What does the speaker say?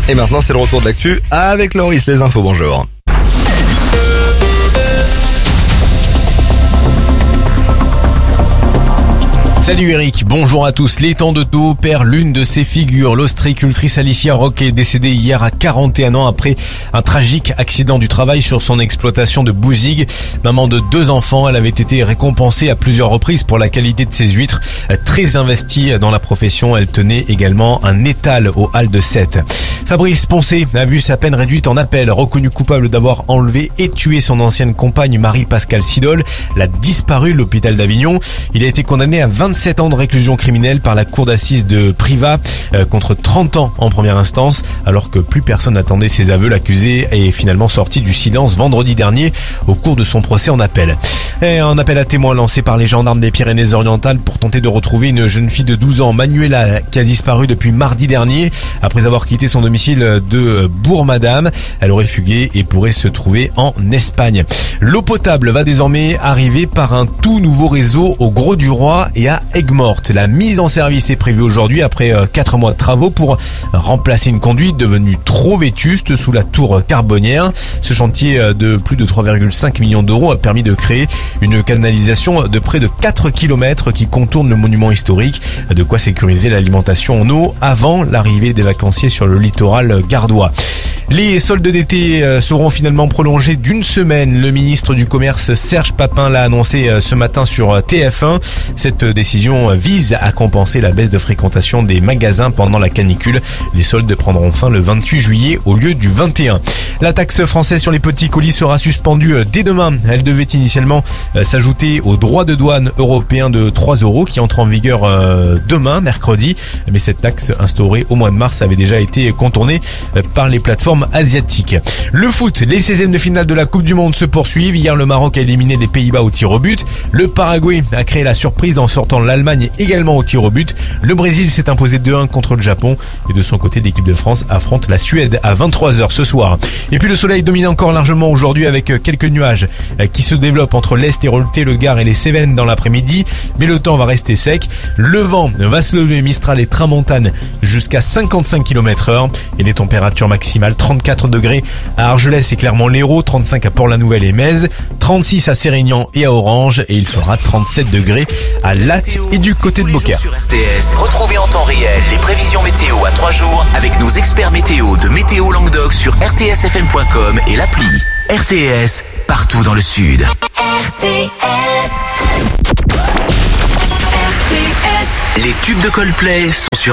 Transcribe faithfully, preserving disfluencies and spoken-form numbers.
Et maintenant, c'est le retour de l'actu avec Loris, les infos, bonjour. Salut Eric, bonjour à tous. L'étang de Thau perd l'une de ses figures. L'ostréicultrice Alicia Roque est décédée hier à quarante et un ans après un tragique accident du travail sur son exploitation de Bouzigues. Maman de deux enfants, elle avait été récompensée à plusieurs reprises pour la qualité de ses huîtres. Très investie dans la profession, elle tenait également un étal aux Halles de Sète. Fabrice Poncet a vu sa peine réduite en appel, reconnu coupable d'avoir enlevé et tué son ancienne compagne Marie-Pascale Sidol, la disparue de l'hôpital d'Avignon. Il a été condamné à vingt-sept ans de réclusion criminelle par la cour d'assises de Privas euh, contre trente ans en première instance, alors que plus personne n'attendait ses aveux. L'accusé est finalement sorti du silence vendredi dernier au cours de son procès en appel. Et un appel à témoins lancé par les gendarmes des Pyrénées-Orientales pour tenter de retrouver une jeune fille de douze ans, Manuela, qui a disparu depuis mardi dernier après avoir quitté son domicile de Bourg-Madame. Elle aurait fugué et pourrait se trouver en Espagne. L'eau potable va désormais arriver par un tout nouveau réseau au Grau-du-Roi et à Aigues-Mortes. La mise en service est prévue aujourd'hui après quatre mois de travaux pour remplacer une conduite devenue trop vétuste sous la tour Carbonnière. Ce chantier de plus de trois virgule cinq millions d'euros a permis de créer une canalisation de près de quatre kilomètres qui contourne le monument historique. De quoi sécuriser l'alimentation en eau avant l'arrivée des vacanciers sur le littoral gardois. Les soldes d'été seront finalement prolongés d'une semaine. Le ministre du Commerce Serge Papin l'a annoncé ce matin sur T F un. Cette décision vise à compenser la baisse de fréquentation des magasins pendant la canicule. Les soldes prendront fin le vingt-huit juillet au lieu du vingt et un. La taxe française sur les petits colis sera suspendue dès demain. Elle devait initialement s'ajouter aux droits de douane européens de trois euros qui entrent en vigueur demain, mercredi. Mais cette taxe instaurée au mois de mars avait déjà été contournée par les plateformes asiatiques. Le foot, les seizièmes de finale de la Coupe du Monde se poursuivent. Hier, le Maroc a éliminé les Pays-Bas au tir au but. Le Paraguay a créé la surprise en sortant l'Allemagne également au tir au but. Le Brésil s'est imposé deux un contre le Japon. Et de son côté, l'équipe de France affronte la Suède à vingt-trois heures ce soir. Et puis le soleil domine encore largement aujourd'hui avec quelques nuages qui se développent entre l'Est, Hérolté, le Gard et les Cévennes dans l'après-midi. Mais le temps va rester sec. Le vent va se lever, Mistral et Tramontane jusqu'à cinquante-cinq kilomètres heure. Et les températures maximales, trente-quatre degrés à Argelès et Clermont-Lérault, trente-cinq à Port-la-Nouvelle et Metz, trente-six à Sérignan et à Orange, et il fera trente-sept degrés à Latte et du côté de Beaucaire. Retrouvez en temps réel les prévisions météo à trois jours avec nos experts météo de Météo Languedoc sur r t s f m point com et l'appli. R T S, partout dans le Sud. R T S. R T S. Les tubes de Coldplay sont sur